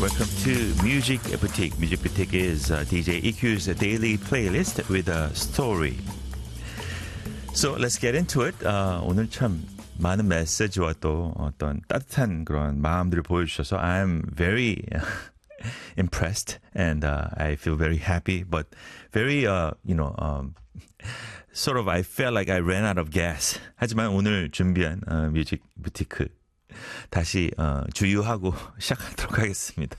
welcome to Music Boutique. Music Boutique is DJ EQ's daily playlist with a story. So let's get into it. 오늘 참 많은 메시지와 또 어떤 따뜻한 그런 마음들을 보여주셔서 I'm very impressed and I feel very happy, but very, sort of I felt like I ran out of gas. 하지만 오늘 준비한 뮤직 부티크 다시 주유하고 시작하도록 하겠습니다.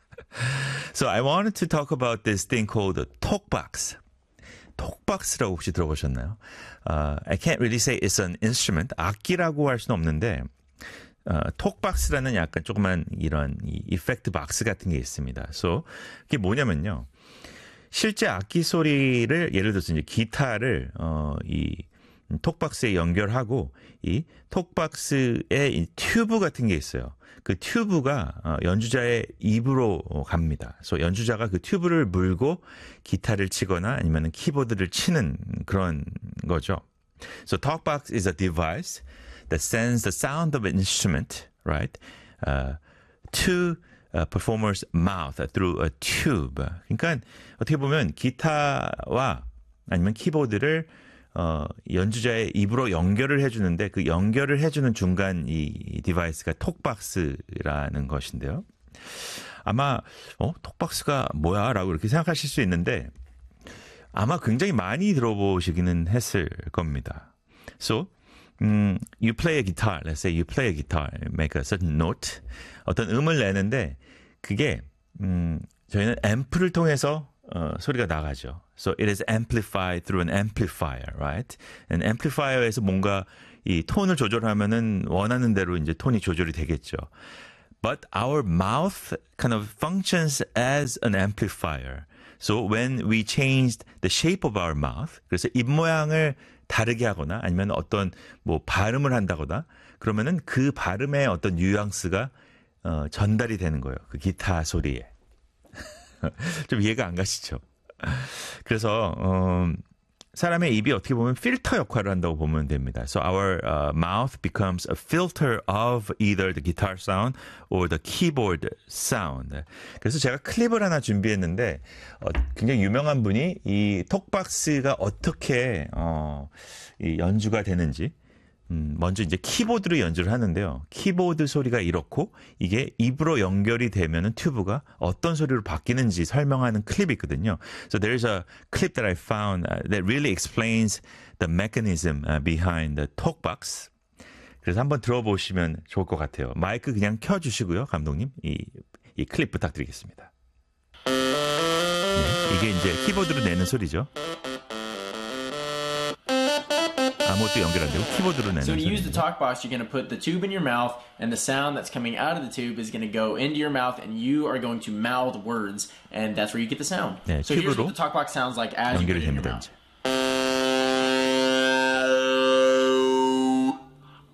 So I wanted to talk about this thing called 톡박스. 톡박스라고 혹시 들어보셨나요? I can't really say it's an instrument. 악기라고 할 수는 없는데 톡박스라는 약간 조그만 이런 이펙트 박스 같은 게 있습니다. So 그게 뭐냐면요. 실제 악기 소리를 예를 들어서 이제 기타를 이 톡박스에 연결하고 이 톡박스에 이 튜브 같은 게 있어요. 그 튜브가 연주자의 입으로 갑니다. 그래서 연주자가 그 튜브를 물고 기타를 치거나 아니면 키보드를 치는 그런 거죠. So talkbox is a device that sends the sound of an instrument, right, to a performer's mouth through a tube. 그러니까 어떻게 보면 기타와 아니면 키보드를 연주자의 입으로 연결을 해주는데 그 연결을 해주는 중간 이 디바이스가 톡박스라는 것인데요. 아마 톡박스가 뭐야? 라고 이렇게 생각하실 수 있는데 아마 굉장히 많이 들어보시기는 했을 겁니다. So, you play a guitar. Let's say you play a guitar, make a certain note. 어떤 음을 내는데 그게 저희는 앰프를 통해서 소리가 나가죠. So it is amplified through an amplifier, right? And amplifier에서 뭔가 이 톤을 조절하면은 원하는 대로 이제 톤이 조절이 되겠죠. But our mouth kind of functions as an amplifier. So when we changed the shape of our mouth, 그래서 입 모양을 다르게 하거나 아니면 어떤 뭐 발음을 한다거나 그러면은 그 발음의 어떤 뉘앙스가 전달이 되는 거예요. 그 기타 소리에. 좀 이해가 안 가시죠? 그래서 사람의 입이 어떻게 보면 필터 역할을 한다고 보면 됩니다. So our mouth becomes a filter of either the guitar sound or the keyboard sound. 그래서 제가 클립을 하나 준비했는데 굉장히 유명한 분이 이 톡박스가 어떻게 이 연주가 되는지 먼저 이제 키보드로 연주를 하는데요. 키보드 소리가 이렇고 이게 입으로 연결이 되면은 튜브가 어떤 소리로 바뀌는지 설명하는 클립이 있거든요. So there's a clip that I found that really explains the mechanism behind the talkbox. 그래서 한번 들어보시면 좋을 것 같아요. 마이크 그냥 켜주시고요, 감독님. 이 클립 부탁드리겠습니다. 네, 이게 이제 키보드로 내는 소리죠. 아무것도 연결 안 되고 키보드로 내는 So when you use the 소리입니다. talk box, you're going to put the tube in your mouth, and the sound that's coming out of the tube is going to go into your mouth, and you are going to mouth words, and that's where you get the sound. 네, so here's 튜브로 what the talk box sounds like as you put 연결이 it in your 됩니다. mouth. 이제.